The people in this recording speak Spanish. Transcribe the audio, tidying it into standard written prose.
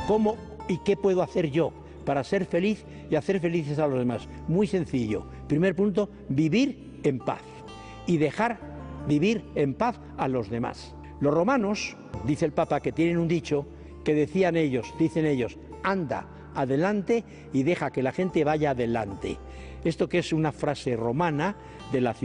¿Cómo y qué puedo hacer yo para ser feliz y hacer felices a los demás? Muy sencillo. Primer punto, vivir en paz y dejar vivir en paz a los demás. Los romanos, dice el Papa, que tienen un dicho que dicen ellos, anda adelante y deja que la gente vaya adelante. Esto que es una frase romana de la